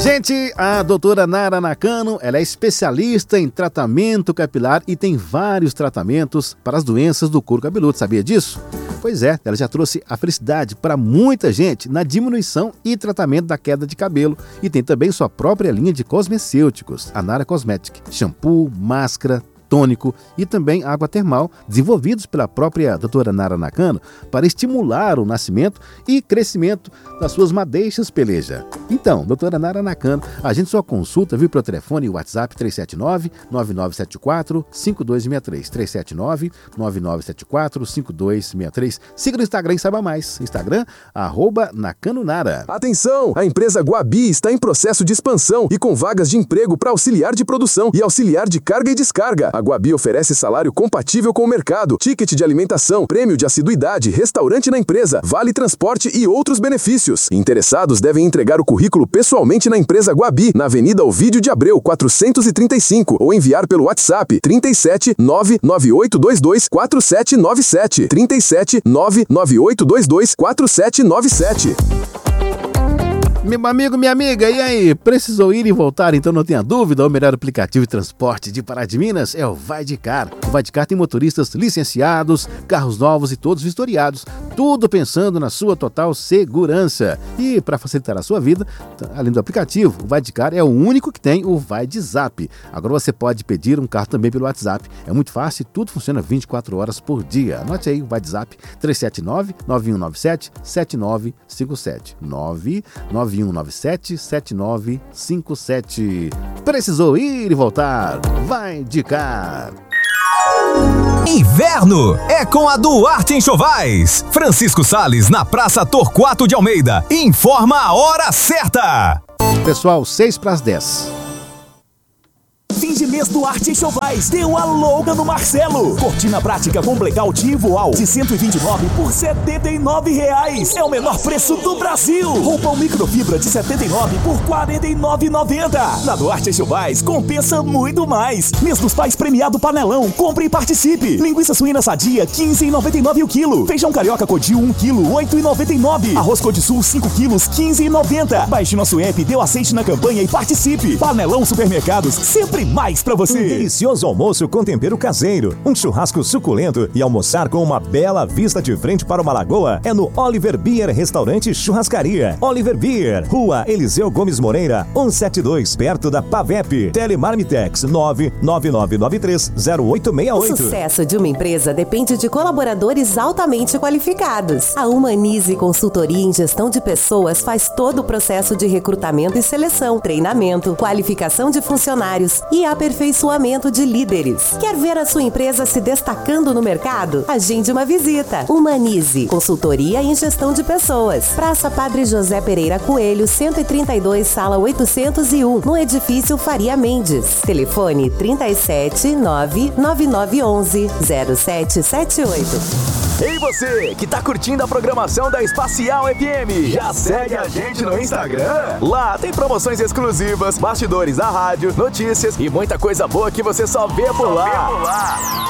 Gente, a doutora Nara Nakano, ela é especialista em tratamento capilar e tem vários tratamentos para as doenças do couro cabeludo, sabia disso? Pois é, ela já trouxe a felicidade para muita gente na diminuição e tratamento da queda de cabelo e tem também sua própria linha de cosmecêuticos, a Nara Cosmetic, shampoo, máscara, tônico e também água termal, desenvolvidos pela própria doutora Nara Nakano para estimular o nascimento e crescimento das suas madeixas peleja. Então, doutora Nara Nakano, a gente só consulta, viu, pelo telefone e WhatsApp 379-9974-5263, 379-9974-5263. Siga no Instagram e saiba mais. Instagram, @NakanoNara. Atenção! A empresa Guabi está em processo de expansão e com vagas de emprego para auxiliar de produção e auxiliar de carga e descarga. A Guabi oferece salário compatível com o mercado, ticket de alimentação, prêmio de assiduidade, restaurante na empresa, vale transporte e outros benefícios. Interessados devem entregar o currículo pessoalmente na empresa Guabi, na Avenida Ovídio de Abreu, 435, ou enviar pelo WhatsApp 37 99822 4797, 37 99822 4797. Meu amigo, minha amiga, e aí? Precisou ir e voltar? Então não tenha dúvida, o melhor aplicativo de transporte de Pará de Minas é o Vai de Car. O Vai de Car tem motoristas licenciados, carros novos e todos vistoriados, tudo pensando na sua total segurança. E para facilitar a sua vida, além do aplicativo, o Vai de Car é o único que tem o Vai de Zap. Agora você pode pedir um carro também pelo WhatsApp. É muito fácil e tudo funciona 24 horas por dia. Anote aí o Vai de Zap 379-9197-7957. 99197-7957. Precisou ir e voltar? Vai de Car. Inverno é com a Duarte Enxovais. Francisco Salles, na Praça Torquato de Almeida. Informa a hora certa. Pessoal, 6:10. Fim de mês Duarte Enxovais. Deu a louca no Marcelo. Cortina prática com blackout e voal de 129 por R$ 79. É o menor preço do Brasil. Roupão microfibra de 79 por R$ 49,90. Na Duarte Enxovais compensa muito mais. Mês dos Pais premiado panelão. Compre e participe. Linguiça suína sadia, R$ 15,99 o quilo. Feijão carioca Codil, 1 quilo, R$ 8,99. Arroz Codisul, 5 quilos, R$ 15,90. Baixe nosso app, dê o aceite na campanha e participe. Panelão Supermercados, sempre mais pra você. Um delicioso almoço com tempero caseiro, um churrasco suculento e almoçar com uma bela vista de frente para uma lagoa é no Oliver Beer Restaurante Churrascaria. Oliver Beer, Rua Eliseu Gomes Moreira, 172, perto da Pavep. Telemarmitex 999930868. O sucesso de uma empresa depende de colaboradores altamente qualificados. A Humanize Consultoria em Gestão de Pessoas faz todo o processo de recrutamento e seleção, treinamento, qualificação de funcionários e aperfeiçoamento de líderes. Quer ver a sua empresa se destacando no mercado? Agende uma visita. Humanize, Consultoria em Gestão de Pessoas. Praça Padre José Pereira Coelho, 132, sala 801, no edifício Faria Mendes. Telefone 379-9911-0778. Ei você, que tá curtindo a programação da Espacial FM, já segue a gente no Instagram? Lá tem promoções exclusivas, bastidores da rádio, notícias e muita coisa boa que você só vê por lá.